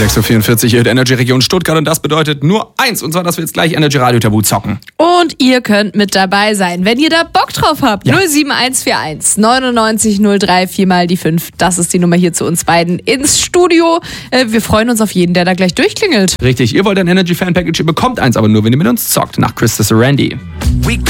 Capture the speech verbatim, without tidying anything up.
sechs Uhr vierundvierzig, ihr hört Energy Region Stuttgart und das bedeutet nur eins, und zwar, dass wir jetzt gleich Energy Radio Tabu zocken. Und ihr könnt mit dabei sein, wenn ihr da Bock drauf habt. Ja. null sieben eins vier eins neunundneunzig null drei, viermal die fünf. Das ist die Nummer hier zu uns beiden ins Studio. Wir freuen uns auf jeden, der da gleich durchklingelt. Richtig, ihr wollt ein Energy Fan Package, ihr bekommt eins, aber nur, wenn ihr mit uns zockt. Nach Christus Randy. We